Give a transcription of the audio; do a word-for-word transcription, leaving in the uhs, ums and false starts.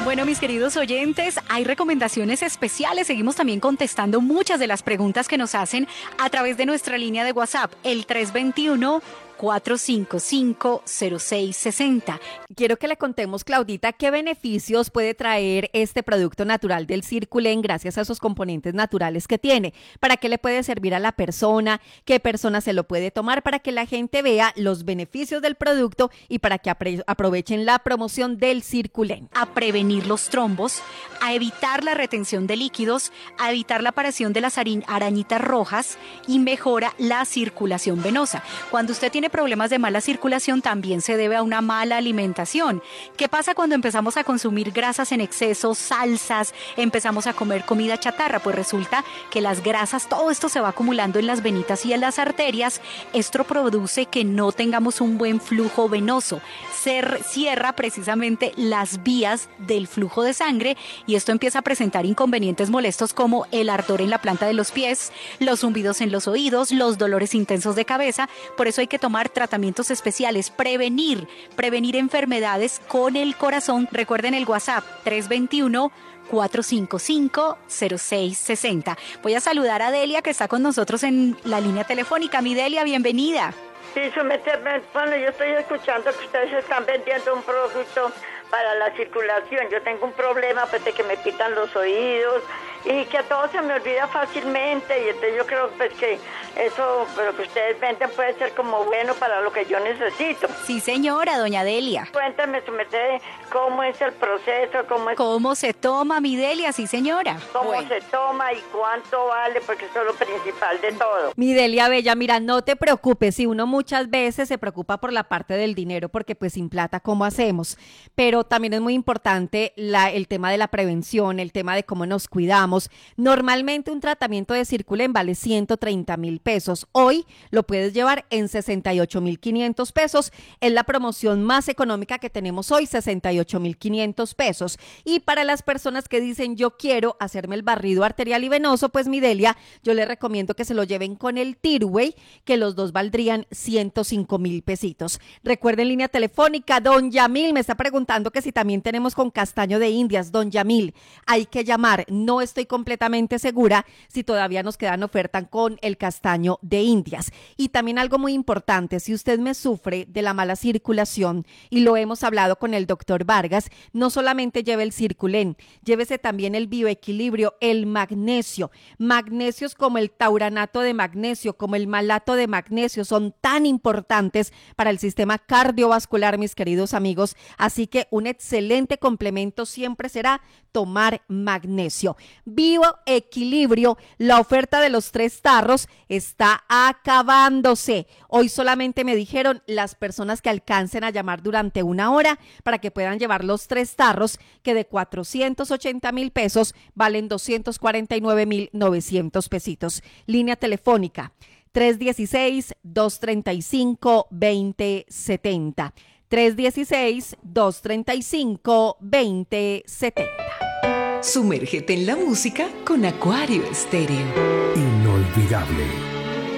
Bueno, mis queridos oyentes, hay recomendaciones especiales. Seguimos también contestando muchas de las preguntas que nos hacen a través de nuestra línea de WhatsApp, el tres dos uno, cuatro cinco cinco, cero seis seis cero. Quiero que le contemos, Claudita, qué beneficios puede traer este producto natural del Circulen gracias a esos componentes naturales que tiene. ¿Para qué le puede servir a la persona? ¿Qué persona se lo puede tomar? Para que la gente vea los beneficios del producto y para que apre- aprovechen la promoción del Circulen. A prevenir los trombos, a evitar la retención de líquidos, a evitar la aparición de las ari- arañitas rojas y mejora la circulación venosa. Cuando usted tiene problemas de mala circulación, también se debe a una mala alimentación. ¿Qué pasa cuando empezamos a consumir grasas en exceso, salsas, empezamos a comer comida chatarra? Pues resulta que las grasas, todo esto se va acumulando en las venitas y en las arterias. Esto produce que no tengamos un buen flujo venoso. Se cierra precisamente las vías del flujo de sangre y esto empieza a presentar inconvenientes molestos como el ardor en la planta de los pies, los zumbidos en los oídos, los dolores intensos de cabeza. Por eso hay que tomar tratamientos especiales, prevenir, prevenir enfermedades con el corazón. Recuerden el WhatsApp tres dos uno, cuatro cinco cinco, cero seis seis cero. Voy a saludar a Delia, que está con nosotros en la línea telefónica. Mi Delia, bienvenida. Sí, someterme, bueno, yo estoy escuchando que ustedes están vendiendo un producto para la circulación. Yo tengo un problema pues de que me pitan los oídos y que todo se me olvida fácilmente, y entonces yo creo pues que eso, lo que ustedes venden puede ser como bueno para lo que yo necesito. Sí, señora, doña Delia. Cuéntame, somete, cómo es el proceso, cómo es... ¿Cómo se toma, mi Delia? Sí, señora. Cómo Bueno. se toma y cuánto vale, porque eso es lo principal de todo. Mi Delia Bella, mira, no te preocupes, si uno muchas veces se preocupa por la parte del dinero, porque pues sin plata, ¿cómo hacemos? Pero también es muy importante la, el tema de la prevención, el tema de cómo nos cuidamos. Normalmente un tratamiento de Circulen vale ciento treinta mil pesos. Hoy lo puedes llevar en sesenta y ocho mil quinientos pesos. Es la promoción más económica que tenemos hoy, sesenta y ocho mil quinientos pesos. Y para las personas que dicen yo quiero hacerme el barrido arterial y venoso, pues mi Delia, yo les recomiendo que se lo lleven con el Tirway, que los dos valdrían ciento cinco mil pesitos. Recuerden, línea telefónica, don Yamil me está preguntando que si también tenemos con castaño de Indias. Don Yamil, hay que llamar, no estoy completamente segura si todavía nos quedan ofertas con el castaño de Indias. Y también algo muy importante, si usted me sufre de la mala circulación, y lo hemos hablado con el doctor Vargas, no solamente lleve el Circulen, llévese también el bioequilibrio, el magnesio. Magnesios como el tauranato de magnesio, como el malato de magnesio, son tan importantes para el sistema cardiovascular, mis queridos amigos, así que un excelente complemento siempre será tomar magnesio. Bioequilibrio, la oferta de los tres tarros está acabándose. Hoy solamente me dijeron las personas que alcancen a llamar durante una hora para que puedan llevar los tres tarros, que de cuatrocientos ochenta mil pesos valen doscientos cuarenta y nueve mil novecientos pesitos. Línea telefónica tres uno seis, dos tres cinco, dos cero siete cero. tres uno seis, dos tres cinco, dos cero siete cero. Sumérgete en la música con Acuario Estéreo. Inolvidable.